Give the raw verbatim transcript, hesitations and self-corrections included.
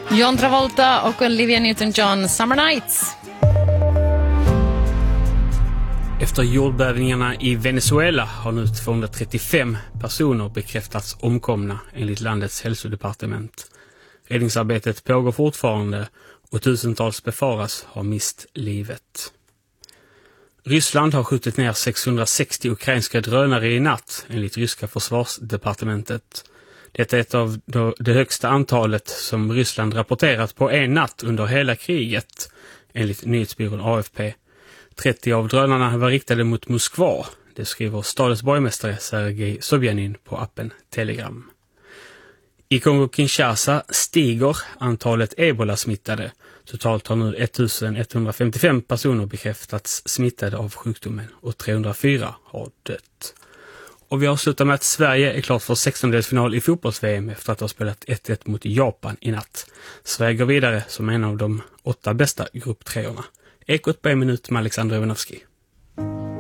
John Travolta och Olivia Newton-John, Summer Nights. Efter jordbävningarna i Venezuela har nu tvåhundratrettiofem personer bekräftats omkomna enligt landets hälsodepartement. Räddningsarbetet pågår fortfarande och tusentals befaras ha mist livet. Ryssland har skjutit ner sexhundrasextio ukrainska drönare i natt enligt ryska försvarsdepartementet. Detta är ett av det högsta antalet som Ryssland rapporterat på en natt under hela kriget enligt nyhetsbyrån A F P. trettio av drönarna var riktade mot Moskva. Det skriver stadens borgmästare Sergej Sobjanin på appen Telegram. I Kongo-Kinshasa stiger antalet ebola-smittade. Totalt har nu ettusenetthundrafemtiofem personer bekräftats smittade av sjukdomen och trehundrafyra har dött. Och vi avslutar med att Sverige är klart för sextondelsfinal i fotbolls-V M efter att ha spelat ett ett mot Japan i natt. Sverige går vidare som en av de åtta bästa grupptreorna. Ekot på en minut med Alexander Ivanovski.